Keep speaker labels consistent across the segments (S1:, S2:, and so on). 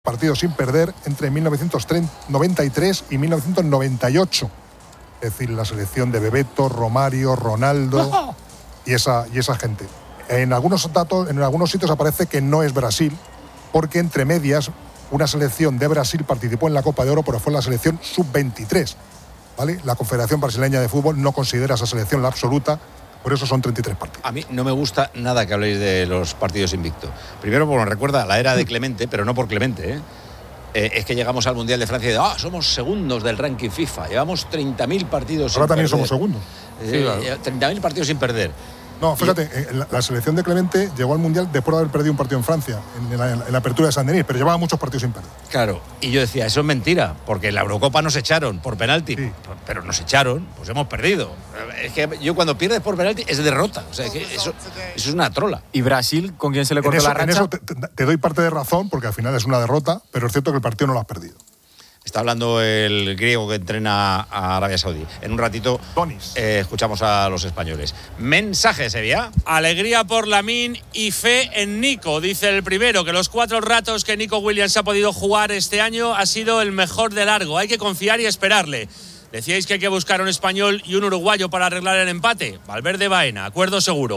S1: partidos sin perder entre 1993 y 1998. Es decir, la selección de Bebeto, Romario, Ronaldo y esa gente. En algunos datos, en algunos sitios aparece que no es Brasil, porque entre medias una selección de Brasil participó en la Copa de Oro, pero fue la selección sub-23. ¿Vale? La Confederación Brasileña de Fútbol no considera esa selección la absoluta. Por eso son 33 partidos.
S2: A mí no me gusta nada que habléis de los partidos invictos. Primero, porque me recuerda a la era de Clemente, pero no por Clemente, ¿eh? Es que llegamos al Mundial de Francia y somos segundos del ranking FIFA. Llevamos 30.000 partidos
S1: Ahora
S2: sin
S1: también
S2: perder.
S1: somos segundos.
S2: Sí, claro. 30.000 partidos sin perder.
S1: No, fíjate, la selección de Clemente llegó al Mundial después de haber perdido un partido en Francia, en la apertura de Saint-Denis, pero llevaba muchos partidos sin perder.
S2: Claro, y yo decía, eso es mentira, porque en la Eurocopa nos echaron por penalti,
S1: sí.
S2: Pero nos echaron, pues hemos perdido. Es que yo cuando pierdes por penalti es derrota, o sea, que eso es una trola.
S3: ¿Y Brasil, con quién se le cortó la racha?
S1: En eso te doy parte de razón, porque al final es una derrota, pero es cierto que el partido no lo has perdido.
S2: Está hablando el griego que entrena a Arabia Saudí. En un ratito escuchamos a los españoles. Mensaje, Sevilla.
S4: Alegría por Lamine y fe en Nico. Dice el primero que los 4 ratos que Nico Williams ha podido jugar este año ha sido el mejor de largo. Hay que confiar y esperarle. Decíais que hay que buscar un español y un uruguayo para arreglar el empate. Valverde Baena, acuerdo seguro.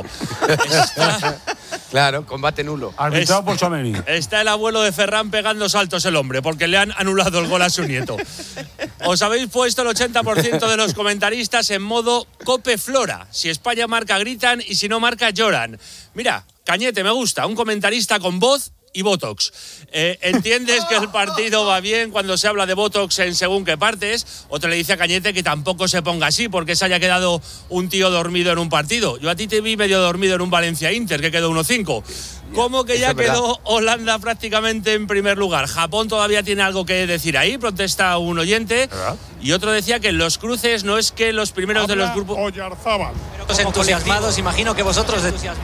S3: Claro, combate nulo.
S5: Arbitrado por Tchouaméni.
S4: Está el abuelo de Ferran pegando saltos el hombre, porque le han anulado el gol a su nieto. Os habéis puesto el 80% de los comentaristas en modo Cope Flora. Si España marca, gritan, y si no marca, lloran. Mira, Cañete, me gusta, un comentarista con voz y Botox. ¿Entiendes que el partido va bien cuando se habla de Botox en según qué partes? Otro le dice a Cañete que tampoco se ponga así porque se haya quedado un tío dormido en un partido. Yo a ti te vi medio dormido en un Valencia-Inter que quedó 1-5. ¿Cómo que ya quedó Holanda prácticamente en primer lugar? ¿Japón todavía tiene algo que decir ahí? Protesta un oyente. Y otro decía que en los cruces no es que los primeros de los grupos...
S6: Oyarzábal.
S7: Entusiasmados, imagino que vosotros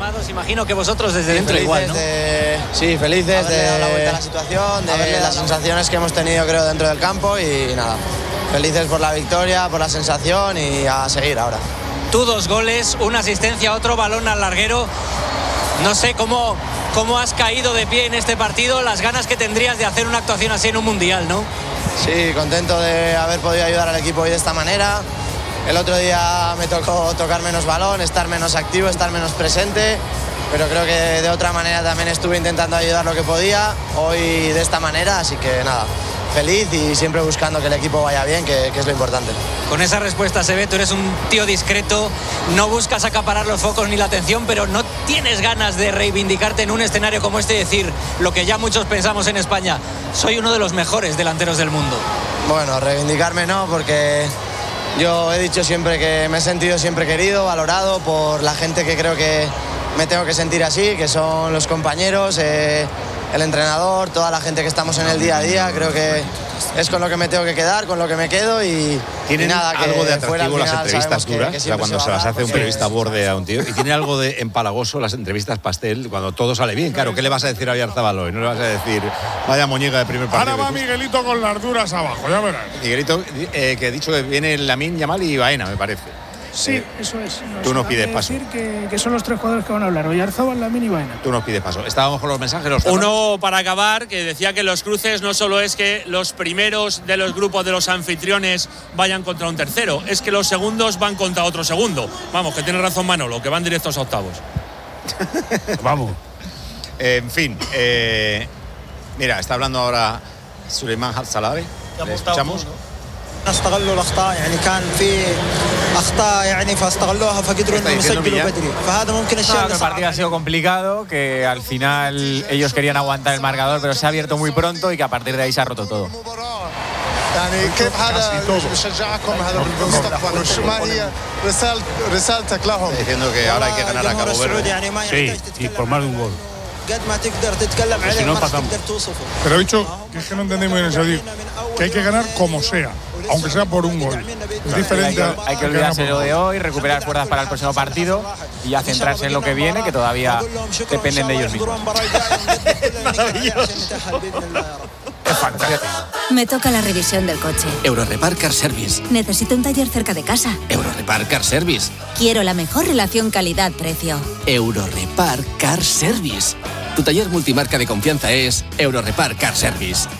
S7: desde dentro igual, ¿no?
S8: Sí, felices de dar la vuelta a la situación, de las sensaciones que hemos tenido, creo, dentro del campo y nada. Felices por la victoria, por la sensación y a seguir ahora.
S7: Tú 2 goles, una asistencia, otro balón al larguero. No sé cómo has caído de pie en este partido, las ganas que tendrías de hacer una actuación así en un mundial, ¿no?
S8: Sí, contento de haber podido ayudar al equipo hoy de esta manera. El otro día me tocó tocar menos balón, estar menos activo, estar menos presente, pero creo que de otra manera también estuve intentando ayudar lo que podía, hoy de esta manera, así que nada, feliz y siempre buscando que el equipo vaya bien, que es lo importante.
S7: Con esa respuesta se ve, tú eres un tío discreto, no buscas acaparar los focos ni la atención, pero no tienes ganas de reivindicarte en un escenario como este y decir lo que ya muchos pensamos en España, soy uno de los mejores delanteros del mundo.
S8: Bueno, reivindicarme no, porque yo he dicho siempre que me he sentido siempre querido, valorado por la gente que creo que me tengo que sentir así, que son los compañeros, el entrenador, toda la gente que estamos en el día a día. Creo que es con lo que me tengo que quedar, con lo que me quedo y nada, que
S2: algo de atractivo
S8: fuera al
S2: las
S8: final
S2: entrevistas
S8: sabemos
S2: duras,
S8: que
S2: o sea, cuando se las hace un periodista borde a un tío, y tiene algo de empalagoso las entrevistas pastel cuando todo sale bien. Claro, ¿qué le vas a decir a Oyarzábal hoy? No le vas a decir vaya moñiga de primer partido.
S6: Ahora va Miguelito con las duras abajo, ya verás.
S2: Miguelito, que ha dicho que viene Lamine Yamal y Baena, me parece.
S9: Sí, eso es.
S2: Tú nos pides paso.
S9: Decir que son los 3 jugadores que van a hablar, Oyarzábal, Lamine y Baena.
S2: Tú nos pides paso. Estábamos con los mensajes.
S4: Uno para acabar, que decía que los cruces no solo es que los primeros de los grupos de los anfitriones vayan contra un tercero, es que los segundos van contra otro segundo. Vamos, que tiene razón Manolo, que van directos a octavos.
S5: Vamos.
S2: En fin, mira, está hablando ahora Suleiman Salave. ¿Le escuchamos?
S8: استغلوا الاخطاء يعني كان في اخطاء يعني فاستغلوها فقدروا انهم يسجلوا بدري فهذا ممكن الشيء
S3: El partido ha sido complicado, que al final ellos querían aguantar el marcador, pero se ha abierto muy pronto y que a partir de ahí se ha roto todo.
S8: يعني كيف هذا بشجعكم هذا بالمستقبل وشو ما هي رسالتك لهم
S2: diciendo que ahora hay que ganar a Cabo Verde.
S5: Sí, y por más de un gol.
S8: قد ما تقدر تتكلم عليه ما تقدر توصفه.
S6: Pero he dicho que es que no entendemos bien eso, digo, que hay que ganar como sea, aunque sea por un gol. Es diferente.
S3: Hay que olvidarse lo de hoy, recuperar fuerzas para el próximo partido y ya centrarse en lo que viene, que todavía dependen de ellos mismos.
S10: Me toca la revisión del coche.
S11: Eurorepar Car Service.
S10: Necesito un taller cerca de casa.
S11: Eurorepar Car Service.
S10: Quiero la mejor relación calidad-precio.
S11: Eurorepar Car Service. Tu taller multimarca de confianza es Eurorepar Car Service.